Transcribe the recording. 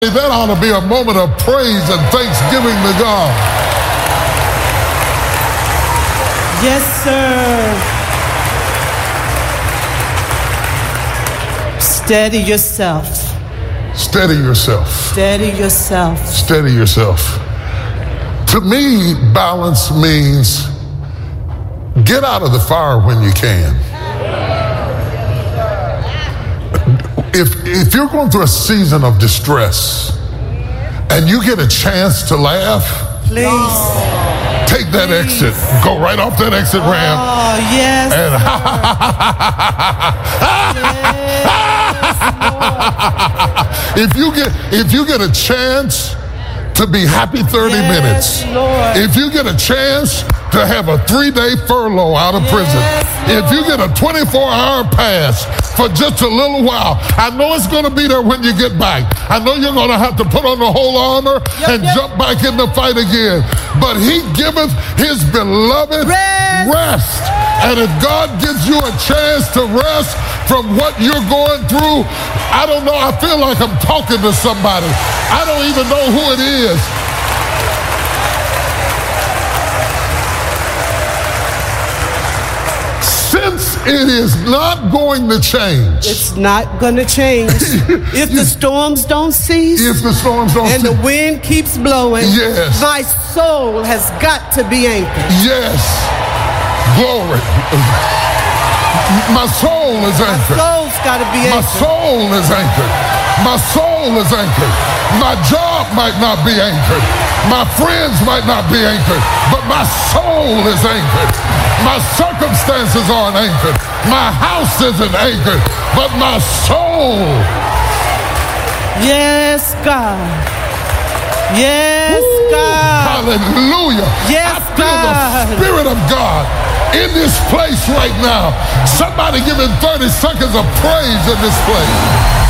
That ought to be a moment of praise and thanksgiving to God. Yes, sir. Steady yourself. Steady yourself. Steady yourself. Steady yourself. To me, balance means get out of the fire when you can. If you're going through a season of distress and you get a chance to laugh, please take that exit. Go right off that exit ramp. Oh, yes. And if you get a chance to be happy 30 minutes, Lord. if you get a chance to have a 3-day furlough out of prison, if you get a 24-hour pass for just a little while, I know it's going to be there when you get back. I know you're going to have to put on the whole armor and jump back in the fight again. But he giveth his beloved rest. And if God gives you a chance to rest from what you're going through, I don't know, I feel like I'm talking to somebody. I don't even know who it is. Since it is not going to change. It's not going to change. If the storms don't cease. If the storms don't and cease. the wind keeps blowing. Yes. My soul has got to be anchored. Yes. Glory. My soul is anchored. My soul's got to be anchored. My soul is anchored. My soul is anchored. My job might not be anchored. My friends might not be anchored. But my soul is anchored. My circumstances aren't anchored. My house isn't anchored. But my soul. Yes, God. Yes, God. Hallelujah. Yes, I feel God. the Spirit of God in this place right now. Somebody give him 30 seconds of praise in this place.